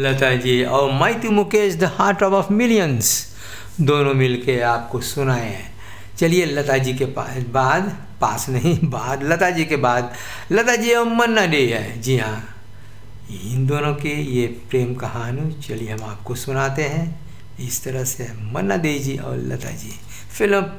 लता जी और mighty Mukesh the heart of millions दोनों मिलके आपको सुनाए हैं। चलिए लता जी के बाद लता जी के बाद लता जी और मन्ना डे है। जी हाँ, इन दोनों की ये प्रेम कहानी चलिए हम आपको सुनाते हैं। इस तरह से मन्ना डे जी और लता जी, फिल्म